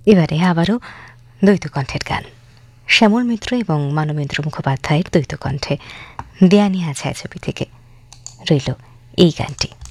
এবারে আবারও দ্বৈত কণ্ঠের গান, শ্যামল মিত্র এবং মানবেন্দ্র মুখোপাধ্যায়ের দ্বৈত কণ্ঠে দেয়ানি আছে ছবি থেকে রইল এই গানটি।